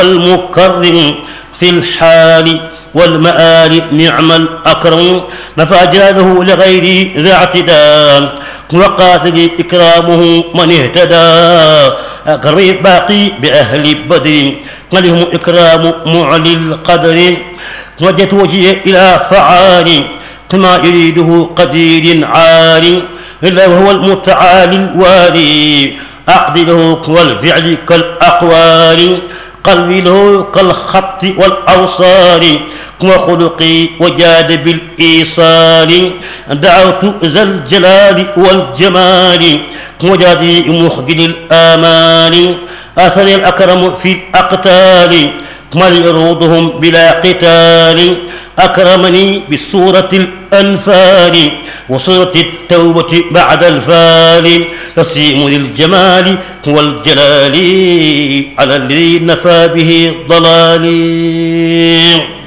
المكرم في الحال والمآل نعم الأكرم نفى جلاله لغير ذا اعتداء وقاتل إكرامه من اهتدى قريب باقي بأهل بدر لهم إكرام معلي القدر وجهت وجهي إلى فعال كما يريده قدير عال إلا وهو المتعالي الوالي أقدره والفعل كالأقوال قلبي له كالخط والأوصال وخلقي وجاد بالإيصال دعوت ذا الجلال والجمال وجادي مخجل الآمال أثني الأكرم في الأقتال ملء روضهم بلا قتال أكرمني بسورة الأنفال وسورة التوبة بعد الفال تسيم للجمال والجلال على الذي نفى به ضلالي.